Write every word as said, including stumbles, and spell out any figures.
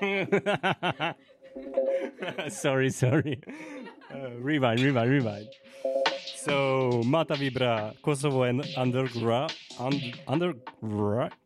sorry, sorry. Uh, rewind, rewind, rewind. So Mata Vibra, Kosovo and underground, un, underground,